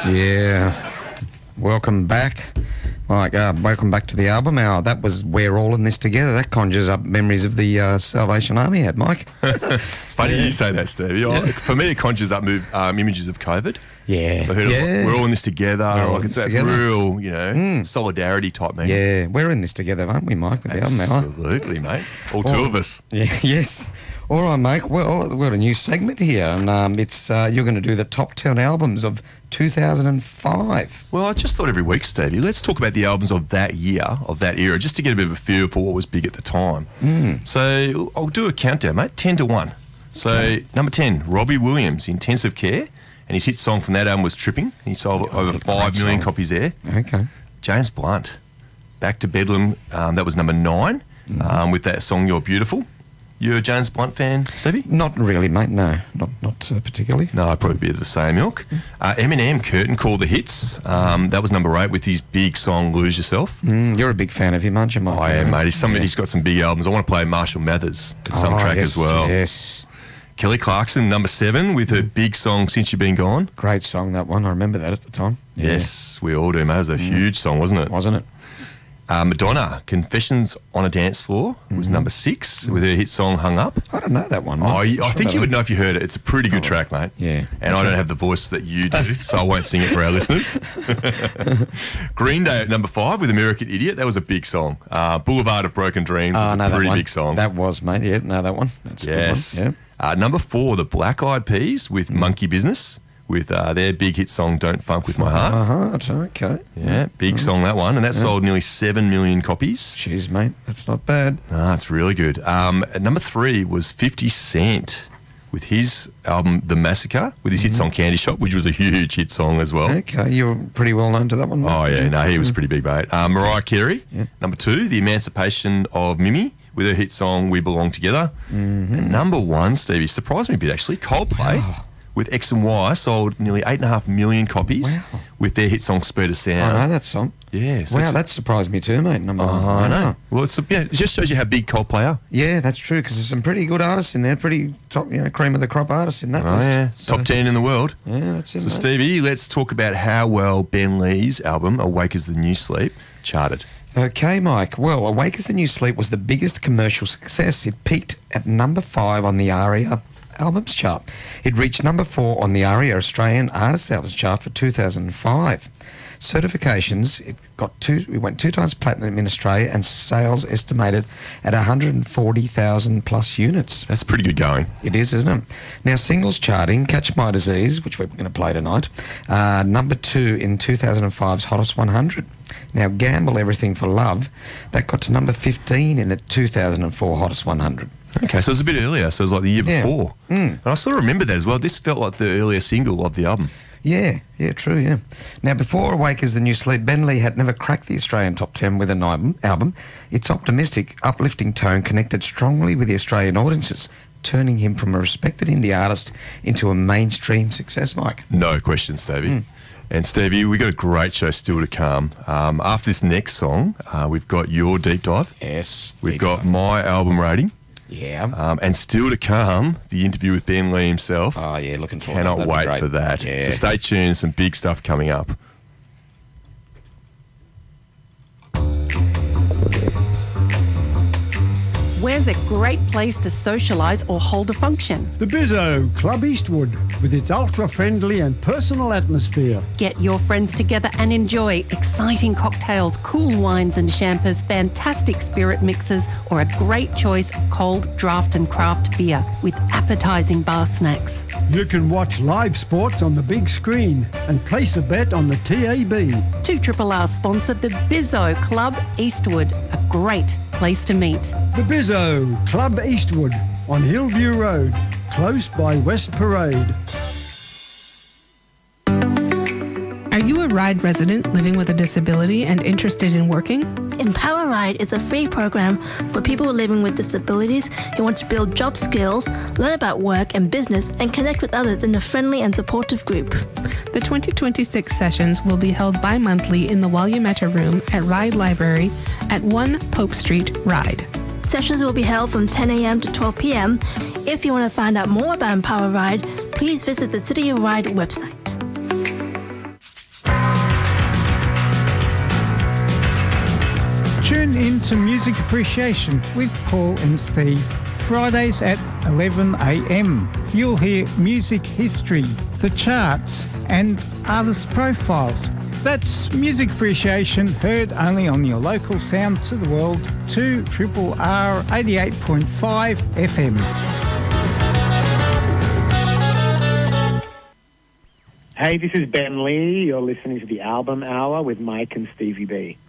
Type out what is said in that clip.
Yeah. Welcome back. Welcome back to the album hour. That was We're All in This Together. That conjures up memories of the Salvation Army ad, Mike. It's funny you say that, Stevie. For me, it conjures up images of COVID. Yeah. So we're all in this together. All It's in that this together. real, solidarity type meaning. Yeah, we're in this together, aren't we, Mike, with the album hour? Absolutely, mate. All two of us. Yeah, yes. All right, Mike. Well, we've got a new segment here, and it's you're going to do the top 10 albums of 2005. Well, I just thought every week, Stevie, let's talk about the albums of that year, of that era, just to get a bit of a feel for what was big at the time. So I'll do a countdown, mate, 10 to 1. So number 10, Robbie Williams, Intensive Care, and his hit song from that album was Tripping. He sold over 5 million copies there. Okay. James Blunt, Back to Bedlam, that was number 9, with that song You're Beautiful. You a James Blunt fan, Stevie? Not really, mate. No, not particularly. No, I'd probably be the same ilk. Eminem, Curtain Call the Hits. That was number 8 with his big song Lose Yourself. You're a big fan of him, aren't you, Mike? I am, mate. He's got some big albums. I want to play Marshall Mathers at some track as well. Yes. Kelly Clarkson, number 7 with her big song Since You've Been Gone. Great song, that one. I remember that at the time. Yeah. Yes, we all do, mate. It was a huge song, wasn't it? Wasn't it? Madonna, Confessions on a Dance Floor was number 6 with her hit song Hung Up. I don't know that one. I think you would know if you heard it. It's a pretty good track, mate. Yeah. And I don't have the voice that you do, so I won't sing it for our listeners. Green Day at number 5 with American Idiot. That was a big song. Boulevard of Broken Dreams was a pretty big song. That was, mate. Yeah, know that one. That's a good one. Yeah. Number 4, the Black Eyed Peas with Monkey Business, with their big hit song Don't Funk With My Heart. Okay. Yeah, big song, that one. And that sold nearly 7 million copies. Jeez, mate, that's not bad. It's really good. At number 3 was 50 Cent with his album The Massacre, with his hit song Candy Shop, which was a huge hit song as well. Okay, you're pretty well known to that one, mate. Oh, yeah, no, he was pretty big, mate. Mariah Carey, number 2, The Emancipation of Mimi, with her hit song We Belong Together. And number 1, Stevie, surprised me a bit actually, Coldplay. With X and Y, sold nearly 8.5 million copies with their hit song Speed of Sound. I know that song. Yeah. So wow, that surprised me too, mate. Number 1. I know. Well, it just shows you how big Coldplay are. Yeah, that's true, because there's some pretty good artists in there, pretty top, cream of the crop artists in that list. Yeah. So, top 10 in the world. Yeah, that's it, So, mate. Stevie, let's talk about how well Ben Lee's album, Awake as the New Sleep, charted. Okay, Mike. Well, Awake as the New Sleep was the biggest commercial success. It peaked at number 5 on the ARIA albums chart. It reached number 4 on the ARIA Australian Artist Albums chart for 2005. Certifications, it went 2 times platinum in Australia, and sales estimated at 140,000 plus units. That's pretty good going. It is, isn't it? Now, singles charting, Catch My Disease, which we're going to play tonight, number 2 in 2005's Hottest 100. Now, Gamble Everything for Love, that got to number 15 in the 2004 Hottest 100. Okay, so it was a bit earlier, so it was like the year before. And I sort of remember that as well. This felt like the earlier single of the album. Yeah, true, yeah. Now, before Awake as the New Sleep, Ben Lee had never cracked the Australian top 10 with an album. Its optimistic, uplifting tone connected strongly with the Australian audiences, turning him from a respected indie artist into a mainstream success, Mike. No question, Stevie. And Stevie, we've got a great show still to come. After this next song, we've got your deep dive. Yes. We've got my album rating. Yeah. And still to come, the interview with Ben Lee himself. Oh, yeah, looking forward. Cannot That'd be wait great. for that. Yeah. So stay tuned, some big stuff coming up. Where's a great place to socialise or hold a function? The Bizzo, Club Eastwood, with its ultra-friendly and personal atmosphere. Get your friends together and enjoy exciting cocktails, cool wines and champers, fantastic spirit mixes, or a great choice of cold draft and craft beer with appetising bar snacks. You can watch live sports on the big screen and place a bet on the TAB. 2RRR sponsored the Bizzo Club Eastwood, a great place to meet. The Bizzo, Club Eastwood, on Hillview Road, close by West Parade. Are you a RIDE resident living with a disability and interested in working? Empower Ride is a free program for people living with disabilities who want to build job skills, learn about work and business, and connect with others in a friendly and supportive group. The 2026 sessions will be held bi-monthly in the Walyametta Room at RIDE Library at 1 Pope Street, RIDE. Sessions will be held from 10 a.m. to 12 p.m. If you want to find out more about Empower Ride, please visit the City of Ride website. Tune in to Music Appreciation with Paul and Steve, Fridays at 11 a.m. You'll hear music history, the charts, and artist profiles. That's Music Appreciation, heard only on your local Sound to the World 2 RRR 88.5 FM. Hey, this is Ben Lee. You're listening to the Album Hour with Mike and Stevie B.